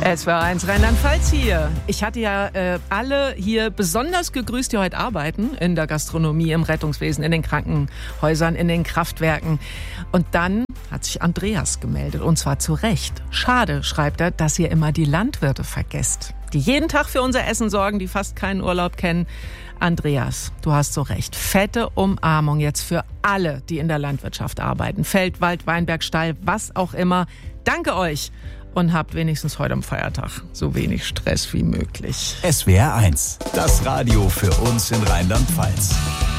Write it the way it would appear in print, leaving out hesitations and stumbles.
Es war 1 Rheinland-Pfalz hier. Ich hatte ja alle hier besonders gegrüßt, die heute arbeiten. In der Gastronomie, im Rettungswesen, in den Krankenhäusern, in den Kraftwerken. Und dann hat sich Andreas gemeldet. Und zwar zu Recht. Schade, schreibt er, dass ihr immer die Landwirte vergesst. Die jeden Tag für unser Essen sorgen, die fast keinen Urlaub kennen. Andreas, du hast so recht. Fette Umarmung jetzt für alle, die in der Landwirtschaft arbeiten. Feld, Wald, Weinberg, Stall, was auch immer. Danke euch. Und habt wenigstens heute am Feiertag so wenig Stress wie möglich. SWR 1, das Radio für uns in Rheinland-Pfalz.